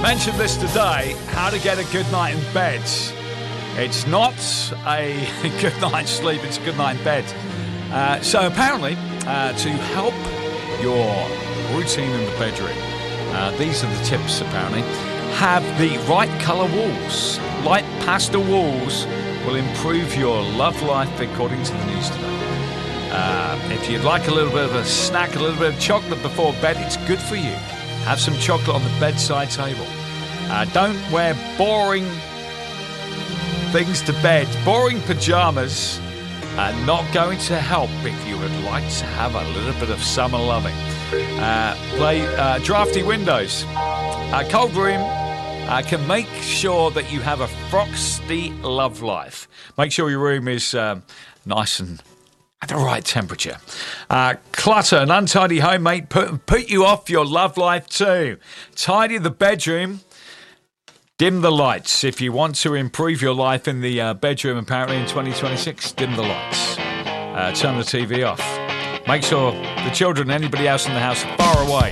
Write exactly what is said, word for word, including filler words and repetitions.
Mentioned this today, how to get a good night in bed. It's not a good night's sleep, it's a good night in bed. Uh, so apparently, uh, to help your routine in the bedroom, uh, these are the tips apparently. Have the right colour walls. Light pastel walls will improve your love life according to the news today. Uh, if you'd like a little bit of a snack, a little bit of chocolate before bed, it's good for you. Have some chocolate on the bedside table. Uh, don't wear boring things to bed. Boring pyjamas are not going to help if you would like to have a little bit of summer loving. Uh, play uh, drafty windows. A cold room uh, can make sure that you have a frosty love life. Make sure your room is um, nice and at the right temperature. Uh, clutter, an untidy home, mate, put, put you off your love life too. Tidy the bedroom. Dim the lights. If you want to improve your life in the uh, bedroom, apparently in twenty twenty-six, dim the lights. Uh, turn the T V off. Make sure the children and anybody else in the house are far away.